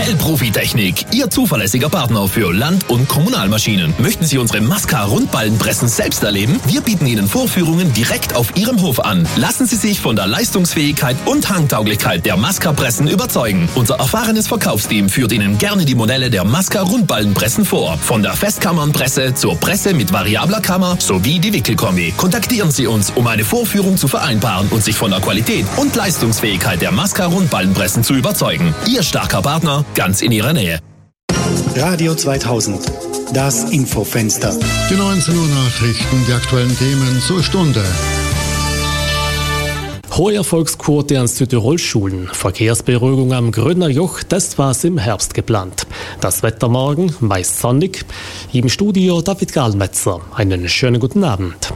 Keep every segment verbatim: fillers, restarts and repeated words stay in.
Bell Profitechnik, Ihr zuverlässiger Partner für Land- und Kommunalmaschinen. Möchten Sie unsere Masca-Rundballenpressen selbst erleben? Wir bieten Ihnen Vorführungen direkt auf Ihrem Hof an. Lassen Sie sich von der Leistungsfähigkeit und Handtauglichkeit der Masca-Pressen überzeugen. Unser erfahrenes Verkaufsteam führt Ihnen gerne die Modelle der Masca-Rundballenpressen vor. Von der Festkammernpresse zur Presse mit variabler Kammer sowie die Wickelkombi. Kontaktieren Sie uns, um eine Vorführung zu vereinbaren und sich von der Qualität und Leistungsfähigkeit der Masca-Rundballenpressen zu überzeugen. Ihr starker Partner, ganz in Ihrer Nähe. Radio zweitausend, das Infofenster. Die neunzehn Uhr Nachrichten, die aktuellen Themen zur Stunde. Hohe Erfolgsquote an Südtirol-Schulen. Verkehrsberuhigung am Grödner Joch, das war im Herbst geplant. Das Wetter morgen, meist sonnig. Im Studio David Gahlmetzer. Einen schönen guten Abend.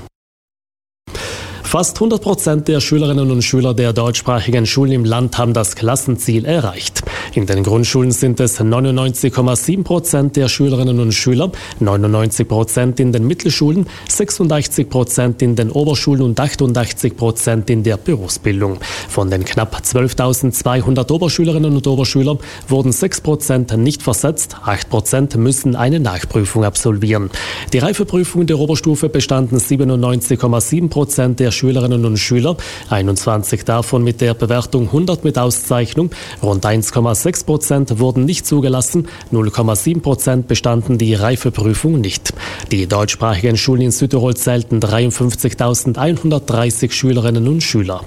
Fast hundert Prozent der Schülerinnen und Schüler der deutschsprachigen Schulen im Land haben das Klassenziel erreicht. In den Grundschulen sind es neunundneunzig Komma sieben Prozent der Schülerinnen und Schüler, neunundneunzig Prozent in den Mittelschulen, sechsundachtzig Prozent in den Oberschulen und achtundachtzig Prozent in der Berufsbildung. Von den knapp zwölftausendzweihundert Oberschülerinnen und Oberschülern wurden sechs Prozent nicht versetzt, acht Prozent müssen eine Nachprüfung absolvieren. Die Reifeprüfung der Oberstufe bestanden siebenundneunzig Komma sieben Prozent der Schülerinnen und Schüler, einundzwanzig davon mit der Bewertung hundert mit Auszeichnung, rund eins Komma sechs Prozent wurden nicht zugelassen, null Komma sieben Prozent bestanden die Reifeprüfung nicht. Die deutschsprachigen Schulen in Südtirol zählten dreiundfünfzigtausendeinhundertdreißig Schülerinnen und Schüler.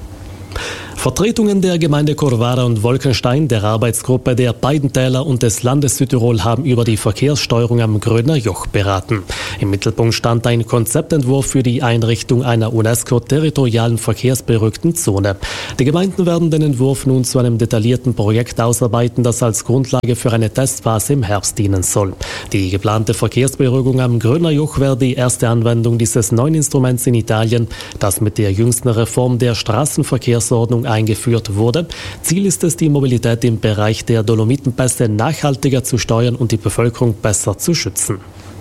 Vertretungen der Gemeinde Corvara und Wolkenstein, der Arbeitsgruppe der beiden Täler und des Landes Südtirol haben über die Verkehrssteuerung am Grödner Joch beraten. Im Mittelpunkt stand ein Konzeptentwurf für die Einrichtung einer UNESCO-territorialen verkehrsberuhigten Zone. Die Gemeinden werden den Entwurf nun zu einem detaillierten Projekt ausarbeiten, das als Grundlage für eine Testphase im Herbst dienen soll. Die geplante Verkehrsberuhigung am Grödner Joch wäre die erste Anwendung dieses neuen Instruments in Italien, das mit der jüngsten Reform der Straßenverkehrsordnung eingeführt wurde. Ziel ist es, die Mobilität im Bereich der Dolomitenpässe nachhaltiger zu steuern und die Bevölkerung besser zu schützen.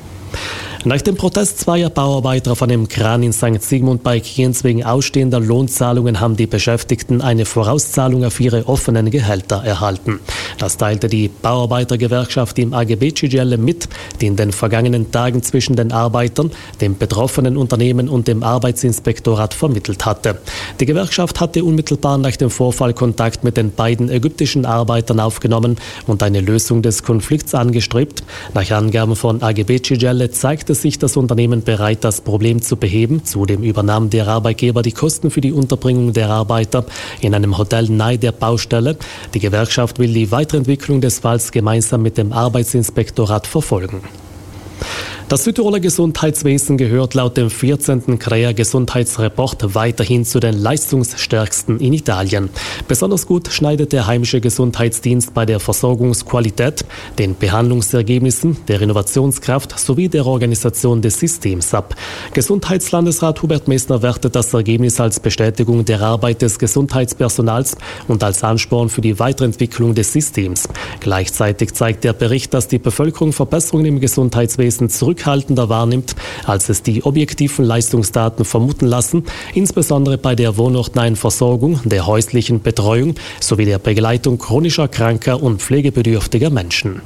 Nach dem Protest zweier Bauarbeiter auf einem Kran in Sankt Sigmund bei Kienz wegen ausstehender Lohnzahlungen haben die Beschäftigten eine Vorauszahlung auf ihre offenen Gehälter erhalten. Das teilte die Bauarbeitergewerkschaft im A G B C G L mit, die in den vergangenen Tagen zwischen den Arbeitern, dem betroffenen Unternehmen und dem Arbeitsinspektorat vermittelt hatte. Die Gewerkschaft hatte unmittelbar nach dem Vorfall Kontakt mit den beiden ägyptischen Arbeitern aufgenommen und eine Lösung des Konflikts angestrebt. Nach Angaben von A G B C G L zeigte sich das Unternehmen bereit, das Problem zu beheben. Zudem übernahm der Arbeitgeber die Kosten für die Unterbringung der Arbeiter in einem Hotel nahe der Baustelle. Die Gewerkschaft will die Weiterentwicklung des Falls gemeinsam mit dem Arbeitsinspektorat verfolgen. Das Südtiroler Gesundheitswesen gehört laut dem vierzehnten C R E A-Gesundheitsreport weiterhin zu den leistungsstärksten in Italien. Besonders gut schneidet der heimische Gesundheitsdienst bei der Versorgungsqualität, den Behandlungsergebnissen, der Innovationskraft sowie der Organisation des Systems ab. Gesundheitslandesrat Hubert Messner wertet das Ergebnis als Bestätigung der Arbeit des Gesundheitspersonals und als Ansporn für die Weiterentwicklung des Systems. Gleichzeitig zeigt der Bericht, dass die Bevölkerung Verbesserungen im Gesundheitswesen zurückhaltender wahrnimmt, als es die objektiven Leistungsdaten vermuten lassen, insbesondere bei der wohnortnahen Versorgung, der häuslichen Betreuung sowie der Begleitung chronischer kranker und pflegebedürftiger Menschen.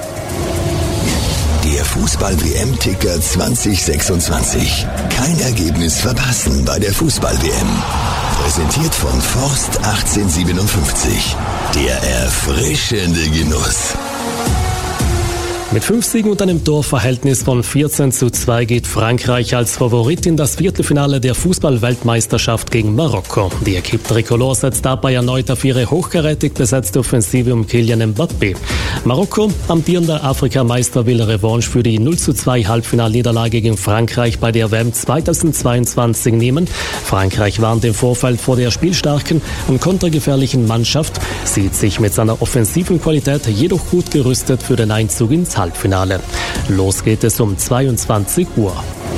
Der Fußball-W M-Ticker zwanzig sechsundzwanzig. Kein Ergebnis verpassen bei der Fußball-W M. Präsentiert von Forst achtzehnhundertsiebenundfünfzig. Der erfrischende Genuss. Mit fünf Siegen und einem Torverhältnis von vierzehn zu zwei geht Frankreich als Favorit in das Viertelfinale der Fußball-Weltmeisterschaft gegen Marokko. Die Equipe Tricolore setzt dabei erneut auf ihre hochkarätig besetzte Offensive um Kylian Mbappé. Marokko, amtierender Afrikameister, will Revanche für die null zu zwei Halbfinalniederlage gegen Frankreich bei der W M zweitausendzweiundzwanzig nehmen. Frankreich warnt im Vorfeld vor der spielstarken und kontergefährlichen Mannschaft, sieht sich mit seiner offensiven Qualität jedoch gut gerüstet für den Einzug ins Halbfinale. Los geht es um zweiundzwanzig Uhr.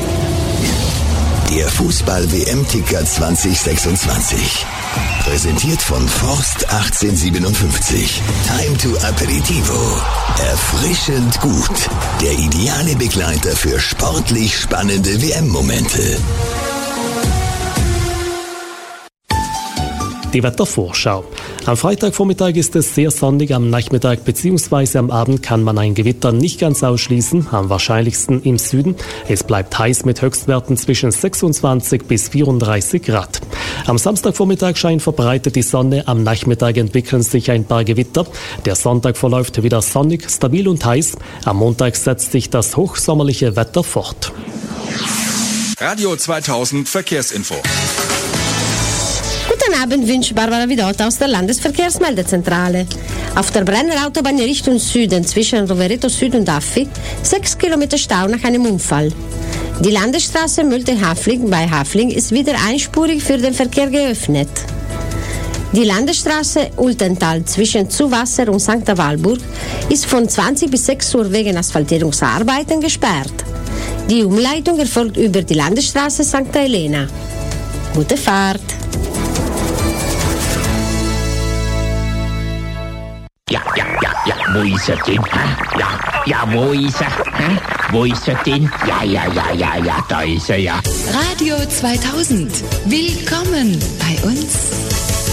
Der Fußball-W M-Ticker zwanzig sechsundzwanzig. Präsentiert von Forst achtzehnhundertsiebenundfünfzig. Time to Aperitivo. Erfrischend gut. Der ideale Begleiter für sportlich spannende W M-Momente. Die Wettervorschau. Am Freitagvormittag ist es sehr sonnig, am Nachmittag bzw. am Abend kann man ein Gewitter nicht ganz ausschließen, am wahrscheinlichsten im Süden. Es bleibt heiß mit Höchstwerten zwischen sechsundzwanzig bis vierunddreißig Grad. Am Samstagvormittag scheint verbreitet die Sonne, am Nachmittag entwickeln sich ein paar Gewitter. Der Sonntag verläuft wieder sonnig, stabil und heiß. Am Montag setzt sich das hochsommerliche Wetter fort. Radio zweitausend Verkehrsinfo. Guten Abend, wünscht Barbara Vidot aus der Landesverkehrsmeldezentrale. Auf der Brenner Autobahn Richtung Süden zwischen Rovereto Süd und Affi sechs Kilometer Stau nach einem Unfall. Die Landesstraße Mülte-Hafling bei Hafling ist wieder einspurig für den Verkehr geöffnet. Die Landesstraße Ultental zwischen Zuwasser und Sankt Walburg ist von zwanzig bis sechs Uhr wegen Asphaltierungsarbeiten gesperrt. Die Umleitung erfolgt über die Landesstraße Sankt Helena. Gute Fahrt! Ja, ja, ja, ja, wo ist er denn? Hä? Ja, ja, wo ist er? Hä? Wo ist er denn? Ja, ja, ja, ja, ja, da ist er ja. Radio zweitausend. Willkommen bei uns.